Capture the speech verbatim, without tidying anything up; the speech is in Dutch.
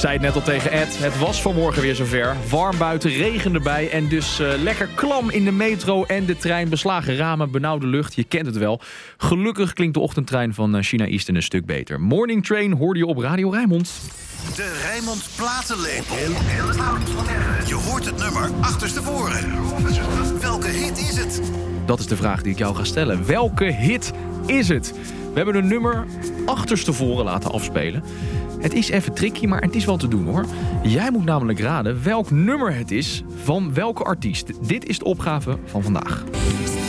zei het net al tegen Ed, het was vanmorgen weer zover. Warm buiten, regen erbij en dus uh, lekker klam in de metro en de trein. Beslagen ramen, benauwde lucht, je kent het wel. Gelukkig klinkt de ochtendtrein van China Eastern een stuk beter. Morning Train hoorde je op Radio Rijnmond. De Rijnmond Platenlepel. Je hoort het nummer achterstevoren. Welke hit is het? Dat is de vraag die ik jou ga stellen. Welke hit is het? We hebben een nummer achterstevoren laten afspelen. Het is even tricky, maar het is wel te doen hoor. Jij moet namelijk raden welk nummer het is van welke artiest. Dit is de opgave van vandaag.